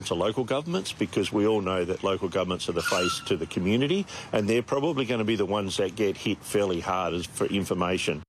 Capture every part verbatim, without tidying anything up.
to local governments, because we all know that local governments are the face to the community, and they're probably going to be the ones that get hit fairly hard as for information.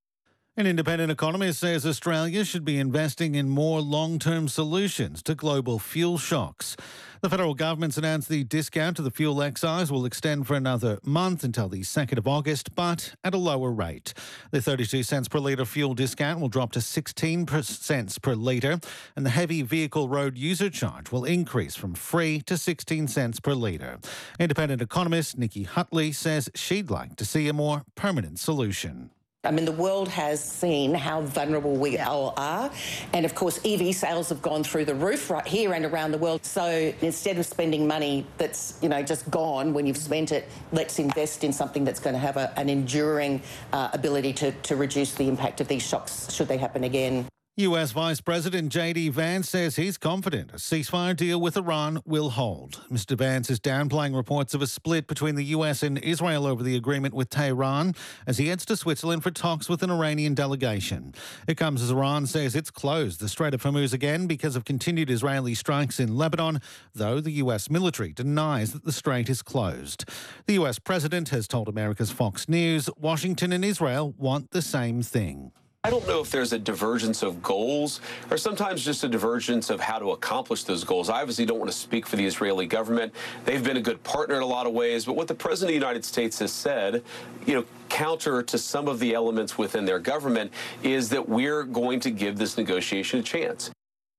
An independent economist says Australia should be investing in more long-term solutions to global fuel shocks. The federal government's announced the discount to the fuel excise will extend for another month until the second of August, but at a lower rate. The thirty-two cents per litre fuel discount will drop to sixteen cents per litre, and the heavy vehicle road user charge will increase from free to sixteen cents per litre. Independent economist Nikki Hutley says she'd like to see a more permanent solution. I mean, the world has seen how vulnerable we all are. And, of course, E V sales have gone through the roof right here and around the world. So instead of spending money that's, you know, just gone when you've spent it, let's invest in something that's going to have a, an enduring uh, ability to, to reduce the impact of these shocks should they happen again. U S Vice President J D Vance says he's confident a ceasefire deal with Iran will hold. Mister Vance is downplaying reports of a split between the U S and Israel over the agreement with Tehran as he heads to Switzerland for talks with an Iranian delegation. It comes as Iran says it's closed the Strait of Hormuz again because of continued Israeli strikes in Lebanon, though the U S military denies that the strait is closed. The U S president has told America's Fox News Washington and Israel want the same thing. I don't know if there's a divergence of goals or sometimes just a divergence of how to accomplish those goals. I obviously don't want to speak for the Israeli government. They've been a good partner in a lot of ways, but what the President of the United States has said, you know, counter to some of the elements within their government, is that we're going to give this negotiation a chance.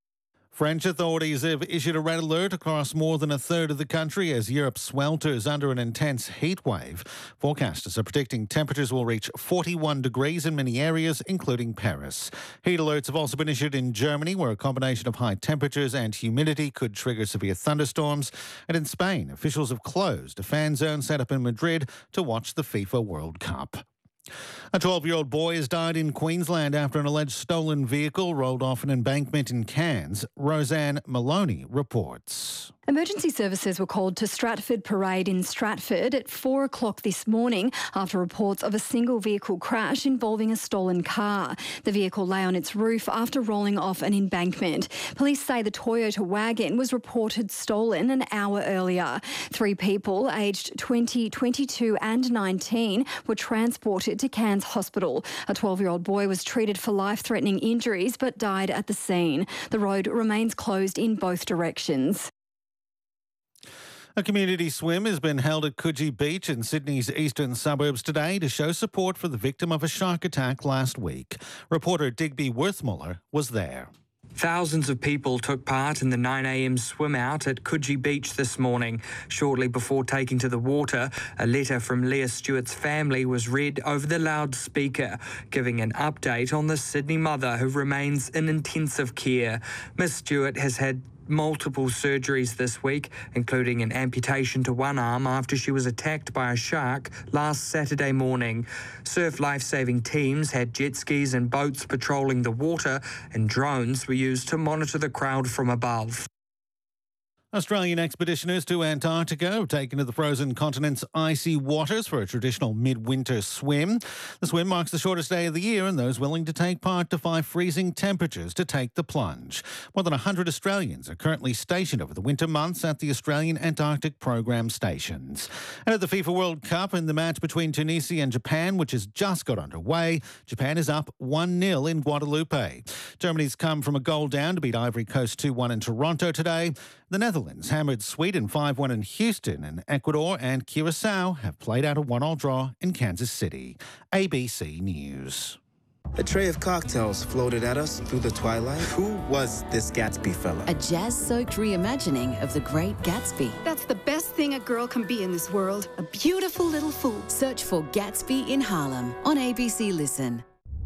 French authorities have issued a red alert across more than a third of the country as Europe swelters under an intense heat wave. Forecasters are predicting temperatures will reach forty-one degrees in many areas, including Paris. Heat alerts have also been issued in Germany, where a combination of high temperatures and humidity could trigger severe thunderstorms. And in Spain, officials have closed a fan zone set up in Madrid to watch the FIFA World Cup. A twelve-year-old boy has died in Queensland after an alleged stolen vehicle rolled off an embankment in Cairns. Roseanne Maloney reports. Emergency services were called to Stratford Parade in Stratford at four o'clock this morning after reports of a single vehicle crash involving a stolen car. The vehicle lay on its roof after rolling off an embankment. Police say the Toyota wagon was reported stolen an hour earlier. Three people aged twenty, twenty-two and nineteen were transported to Cairns Hospital. A twelve-year-old boy was treated for life-threatening injuries but died at the scene. The road remains closed in both directions. A community swim has been held at Coogee Beach in Sydney's eastern suburbs today to show support for the victim of a shark attack last week. Reporter Digby Worthmuller was there. Thousands of people took part in the nine a m swim out at Coogee Beach this morning. Shortly before taking to the water, a letter from Leah Stewart's family was read over the loudspeaker, giving an update on the Sydney mother who remains in intensive care. Miss Stewart has had multiple surgeries this week, including an amputation to one arm after she was attacked by a shark last Saturday morning. Surf life-saving teams had jet skis and boats patrolling the water, and drones were used to monitor the crowd from above. Australian expeditioners to Antarctica have taken to the frozen continent's icy waters for a traditional midwinter swim. The swim marks the shortest day of the year, and those willing to take part defy freezing temperatures to take the plunge. More than one hundred Australians are currently stationed over the winter months at the Australian Antarctic Program stations. And at the FIFA World Cup, in the match between Tunisia and Japan, which has just got underway, Japan is up one nil in Guadalupe. Germany's come from a goal down to beat Ivory Coast two one in Toronto today. The Netherlands hammered Sweden five one in Houston, and Ecuador and Curacao have played out a one-all draw in Kansas City. A B C News. A tray of cocktails floated at us through the twilight. Who was this Gatsby fella? A jazz-soaked reimagining of the Great Gatsby. That's the best thing a girl can be in this world. A beautiful little fool. Search for Gatsby in Harlem on A B C Listen.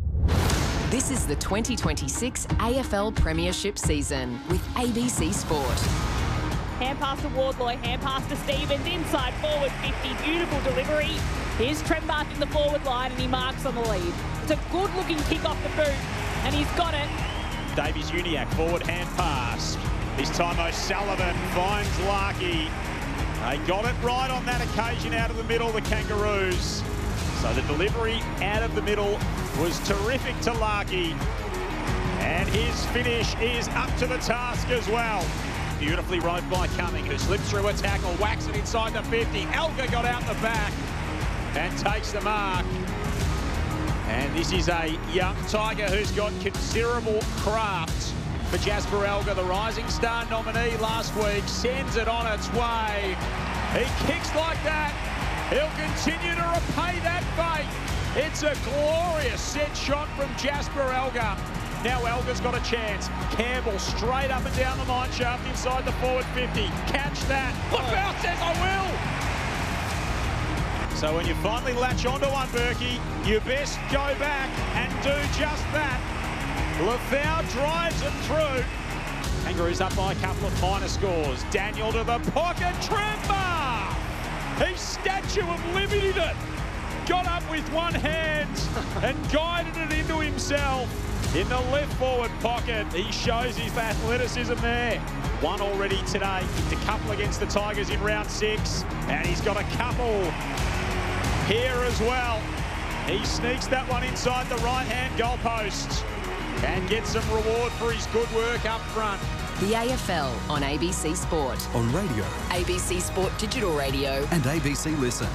This is the twenty twenty-six A F L Premiership season with A B C Sport. Hand pass to Wardlow, hand pass to Stevens, inside forward fifty, beautiful delivery. Here's Trembark in the forward line and he marks on the lead. It's a good looking kick off the boot and he's got it. Davies-Uniacke, forward hand pass. This time O'Sullivan finds Larkey. They got it right on that occasion out of the middle, the Kangaroos. So the delivery out of the middle was terrific to Larkey. And his finish is up to the task as well. beautifully rode by Cumming, who slips through a tackle, whacks it inside the fifty. Elgar got out the back and takes the mark. And this is a young Tiger who's got considerable craft. For Jasper Elgar, the Rising Star nominee last week, sends it on its way. He kicks like that. He'll continue to repay that fate. It's a glorious set shot from Jasper Elgar. Now Elgar's got a chance. Campbell straight up and down the mine shaft inside the forward fifty. Catch that. Lefau says, I will. So when you finally latch onto one, Berkey, you best go back and do just that. Lefau drives it through. Kangaroos up by a couple of minor scores. Daniel to the pocket. Tremba! He Statue of Liberty it. Got up with one hand and guided it into himself. In the left forward pocket, he shows his athleticism there. One already today. Kicked a couple against the Tigers in round six. And he's got a couple here as well. He sneaks that one inside the right-hand goalpost and gets some reward for his good work up front. The A F L on A B C Sport. On radio. A B C Sport Digital Radio. And A B C Listen.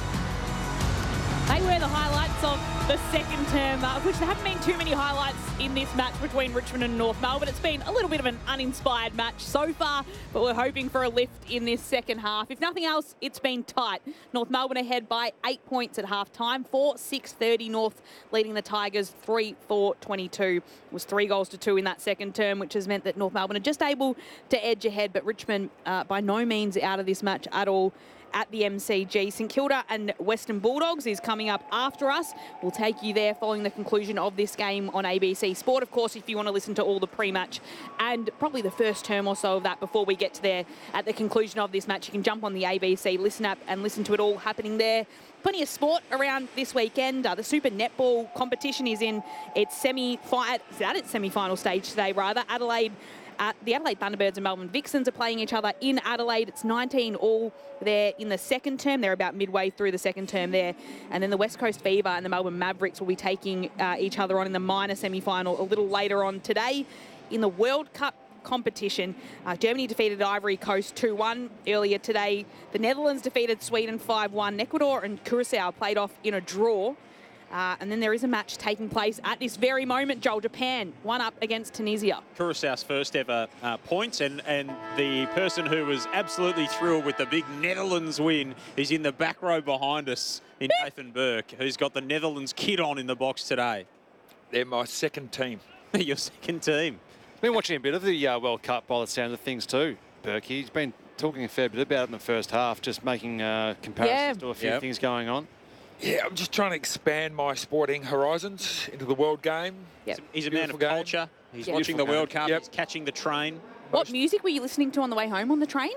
They were the highlights of the second term, uh, which there haven't been too many highlights in this match between Richmond and North Melbourne. It's been a little bit of an uninspired match so far, but we're hoping for a lift in this second half. If nothing else, it's been tight. North Melbourne ahead by eight points at half-time, four six thirty North leading the Tigers three four twenty-two. It was three goals to two in that second term, which has meant that North Melbourne are just able to edge ahead, but Richmond uh, by no means out of this match at all. At the M C G. St Kilda and Western Bulldogs is coming up after us. We'll take you there following the conclusion of this game on A B C Sport. Of course, if you want to listen to all the pre-match and probably the first term or so of that before we get to there at the conclusion of this match, you can jump on the A B C Listen app and listen to it all happening there. Plenty of sport around this weekend. Uh, the Super Netball competition is in its semi-final, is at its semi-final stage today, rather. Adelaide Uh, the Adelaide Thunderbirds and Melbourne Vixens are playing each other in Adelaide. It's nineteen all there in the second term. They're about midway through the second term there. And then the West Coast Fever and the Melbourne Mavericks will be taking uh, each other on in the minor semi-final a little later on today. In the World Cup competition, uh, Germany defeated Ivory Coast two one earlier today. The Netherlands defeated Sweden five one. Ecuador and Curacao played off in a draw. Uh, and then there is a match taking place at this very moment, Joel. Japan, one up against Tunisia. Curaçao's first ever uh, points, and, and the person who was absolutely thrilled with the big Netherlands win is in the back row behind us in Nathan Burke, who's got the Netherlands kit on in the box today. They're my second team. Your second team. Been watching a bit of the uh, World Cup by the sound of things too, Burke. He's been talking a fair bit about it in the first half, just making uh, comparisons yeah. to a few Yep. things going on. Yeah, I'm just trying to expand my sporting horizons into the world game. Yep. He's a man of game. culture. He's Yep. watching the Beautiful World game. Cup. Yep. He's catching the train. What music were you listening to on the way home on the train?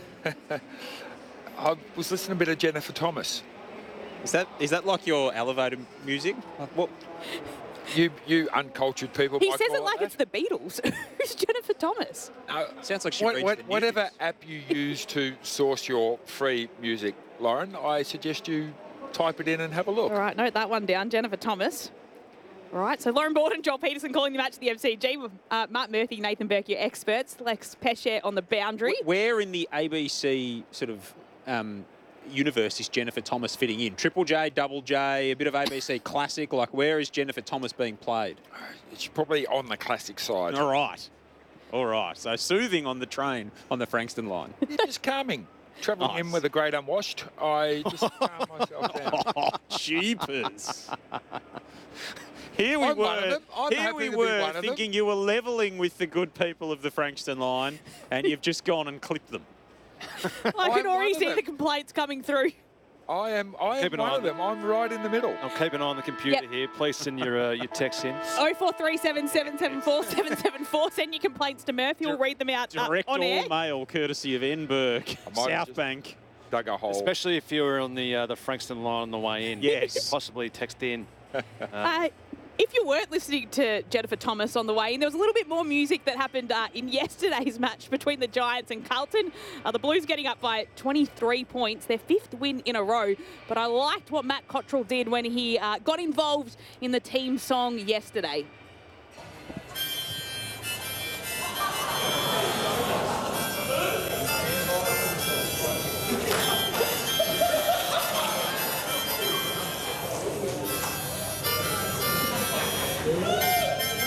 I was listening a bit of Jennifer Thomas. Is that is that like your elevator music? Like what? You you uncultured people. He might says call it like that. it's the Beatles. Who's Jennifer Thomas? No, Sounds like she what, reads what, the news. whatever app you use to source your free music, Lauren, I suggest you type it in and have a look. All right, note that one down. Jennifer Thomas. All right, so Lauren Borden, Joel Peterson calling the match at the M C G with uh, Mark Murphy, Nathan Burke, your experts. Lex Pesce on the boundary. Where in the A B C sort of um, universe is Jennifer Thomas fitting in? Triple J, Double J, a bit of A B C classic. Like, where is Jennifer Thomas being played? It's probably on the classic side. All right. All right. So soothing on the train on the Frankston line. You're just calming. Travelling Nice. in with a great unwashed, I just calm myself down. Oh, jeepers. Here we I'm were, one of them. I'm here happy we to be were one of them. thinking you were levelling with the good people of the Frankston line, and you've just gone and clipped them. I I'm can already one of see them. the complaints coming through. I am I am Keep an one eye of on them. I'm right in the middle. I'll keep an eye on the computer Yep. here. Please send your uh, your texts in. oh four three seven, seven seven four, seven seven four. Send your complaints to Murphy. We'll read them out uh, Direct on air. all mail, courtesy of N Burke, might have South Bank. Dug a hole. Especially if you were on the uh, the Frankston line on the way in. Yes. You could possibly text in. Uh, if you weren't listening to Jennifer Thomas on the way in, there was a little bit more music that happened uh, in yesterday's match between the Giants and Carlton. Uh, the Blues getting up by twenty-three points, their fifth win in a row. But I liked what Matt Cottrell did when he uh, got involved in the team song yesterday.